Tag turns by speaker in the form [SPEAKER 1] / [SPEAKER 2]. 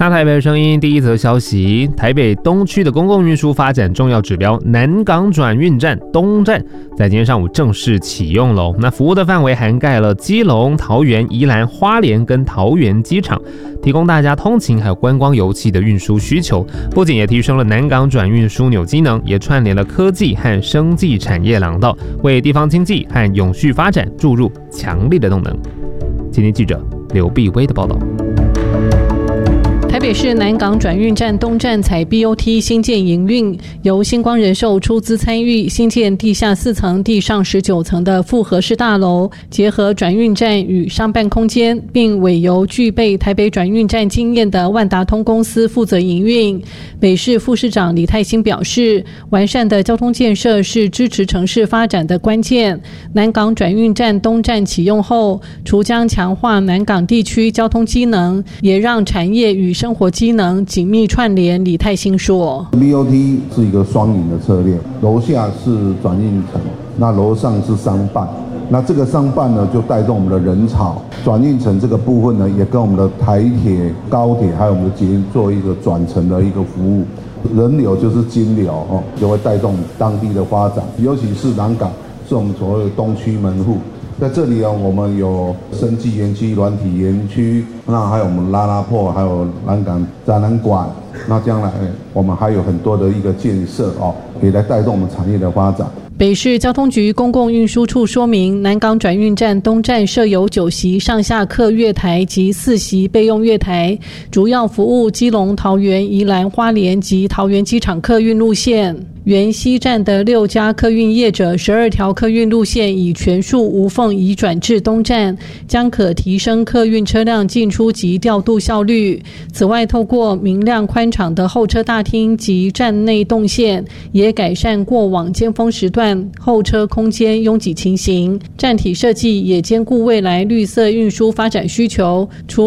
[SPEAKER 1] 那台北的声音第一则消息，台北东区的公共运输发展重要指标南港转运站东站，在今天上午正式启用了。那服务的范围涵盖了基隆、桃园、宜兰、花莲跟桃园机场，提供大家通勤还有观光游憩的运输需求。不仅也提升了南港转运枢纽机能，也串联了科技和生技产业廊道，为地方经济和永续发展注入强力的动能。今天记者刘碧威的报道。
[SPEAKER 2] 台北市南港转运站东站采 BOT 新建营运，由星光人寿出资参与新建地下4层、地上19层的复合式大楼，结合转运站与商办空间，并委由具备台北转运站经验的万达通公司负责营运。北市副市长李泰兴表示，完善的交通建设是支持城市发展的关键。南港转运站东站启用后，除将强化南港地区交通机能，也让产业与生活机能紧密串联。李泰兴说
[SPEAKER 3] ，BOT 是一个双赢的策略，楼下是转运层，那楼上是商办，那这个商办呢就带动我们的人潮，转运层这个部分呢也跟我们的台铁、高铁还有我们的捷运做一个转乘的一个服务，人流就是金流就会带动当地的发展，尤其是南港是我们所谓的东区门户。在这里我们有生技园区、软体园区，那还有我们拉拉破，还有南港展览馆。那将来我们还有很多的一个建设可以来带动我们产业的发展。
[SPEAKER 2] 北市交通局公共运输处说明，南港转运站东站设有9席上下客月台及4席备用月台，主要服务基隆、桃园、宜兰、花莲及桃园机场客运路线。原西站的6家客运业者12条客运路线已全数无缝移转至东站，将可提升客运车辆进出及调度效率。此外，透过明亮宽敞的候车大厅及站内动线，也改善过往尖峰时段候车空间拥挤情形。站体设计也兼顾未来绿色运输发展需求，除